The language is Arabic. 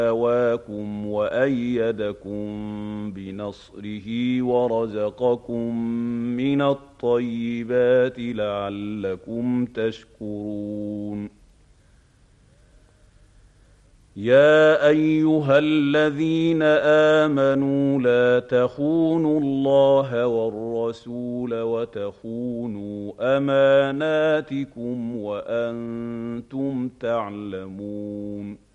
آواكم وأيدكم بنصره ورزقكم من الطيبات لعلكم تشكرون. يا أيها الذين آمنوا لا تخونوا الله والرسول وتخونوا أماناتكم وأنتم تعلمون.